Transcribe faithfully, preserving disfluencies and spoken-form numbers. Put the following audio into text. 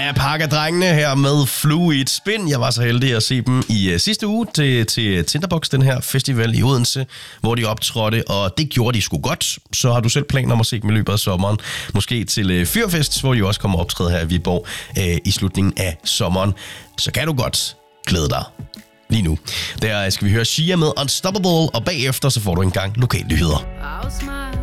Ja, Parker-drengene her med Fluid Spin. Jeg var så heldig at se dem i uh, sidste uge til, til Tinderbox, den her festival i Odense, hvor de optrådte, og det gjorde de sgu godt. Så har du selv planer om at se dem i løbet af sommeren. Måske til uh, Fyrfest, hvor de også kommer optræde her i Viborg uh, i slutningen af sommeren. Så kan du godt glæde dig lige nu. Der skal vi høre Sia med Unstoppable, og bagefter så får du en gang lokale nyheder.